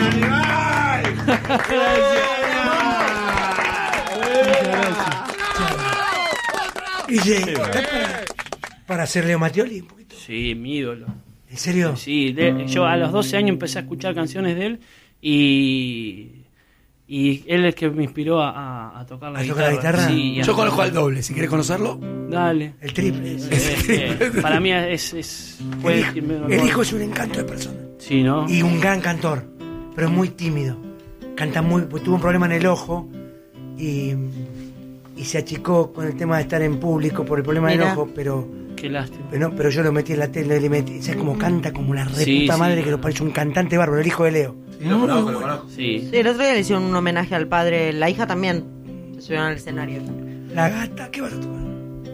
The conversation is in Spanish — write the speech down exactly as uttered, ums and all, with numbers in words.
Guille, ¿estás para, para hacer Leo Mattioli un poquito? Sí, mi ídolo. ¿En serio? Sí, de, yo a los doce años empecé a escuchar canciones de él y, y él es el que me inspiró a, a, a tocar la ¿A guitarra. tocar la guitarra? Sí, Yo conozco al doble, si quieres conocerlo. Dale. El triple. Es, es, eh, para mí es... es el, hijo, el hijo es un encanto de persona. Sí, ¿no? Y un gran cantor, pero muy tímido. Canta muy... Pues tuvo un problema en el ojo y, y se achicó con el tema de estar en público por el problema Mirá. del ojo, pero... Qué lástima. Pero, no, pero yo lo metí en la tele, le metí, ¿sabes cómo canta? Como una re Sí, puta sí. madre que lo parece un cantante bárbaro, el hijo de Leo. Sí, lo conozco, lo conozco. Sí. Sí, el otro día le hicieron un homenaje al padre, la hija también se subieron al escenario. La gata, ¿qué vas a tocar?